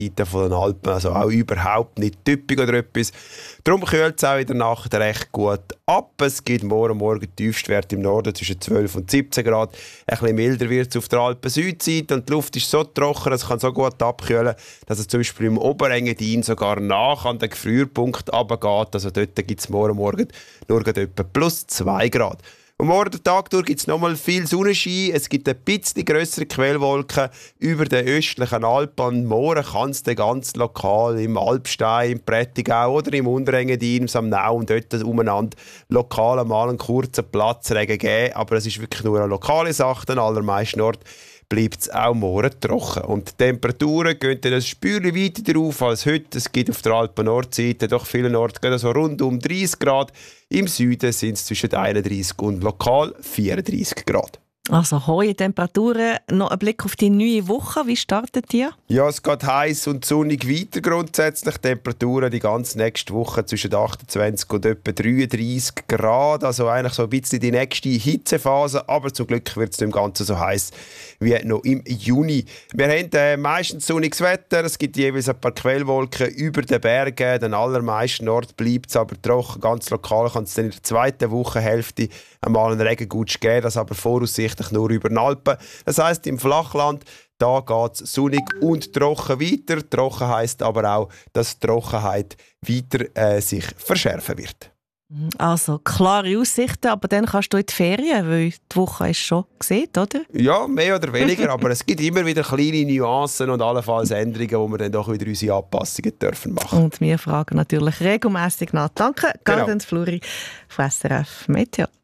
Seite von den Alpen, also auch überhaupt nicht typisch oder etwas. Darum kühlt es auch in der Nacht recht gut ab. Es gibt morgen Tiefstwerte im Norden zwischen 12 und 17 Grad. Ein bisschen milder wird es auf der Alpen-Südseite und die Luft ist so trocken, es kann so gut abkühlen, dass es zum Beispiel im Oberengadin sogar nach an den Gefrierpunkt runtergeht. Also dort gibt es morgen nur etwa plus 2 Grad. Und morgen den Tag durch gibt es nochmal viel Sonnenschein. Es gibt ein bisschen grössere Quellwolken über den östlichen Alpen. Morgen kann es dann ganz lokal im Alpstein, im Prättigau oder im Unterengadin, im Samnau und dort umeinander lokal mal einen kurzen Platzregen geben. Aber es ist wirklich nur eine lokale Sache. An allermeisten Orten bleibt es auch morgen trocken. Und die Temperaturen gehen dann ein Spürchen weiter drauf als heute. Es gibt auf der Alpen-Nordseite doch vielen Orten so rund um 30 Grad. Im Süden sind es zwischen 31 und lokal 34 Grad. Also hohe Temperaturen. Noch ein Blick auf die neue Woche. Wie startet die? Ja, es geht heiß und sonnig weiter grundsätzlich. Temperaturen die ganze nächste Woche zwischen 28 und etwa 33 Grad. Also eigentlich so ein bisschen die nächste Hitzephase. Aber zum Glück wird es nicht im Ganzen so heiß wie noch im Juni. Wir haben meistens sonniges Wetter. Es gibt jeweils ein paar Quellwolken über den Bergen. Den allermeisten Orten bleibt es aber trocken. Ganz lokal kann es dann in der zweiten Wochenhälfte einmal einen Regengutsch geben. Das aber voraussichtlich nur über den Alpen. Das heisst, im Flachland da geht es sonnig und trocken weiter. Trocken heisst aber auch, dass die Trockenheit weiter sich verschärfen wird. Also klare Aussichten, aber dann kannst du in die Ferien, weil die Woche ist schon gesehen, oder? Ja, mehr oder weniger, aber es gibt immer wieder kleine Nuancen und allenfalls Änderungen, wo wir dann doch wieder unsere Anpassungen dürfen machen. Und wir fragen natürlich regelmäßig nach. Danke, Gardens Fluri von SRF Meteo.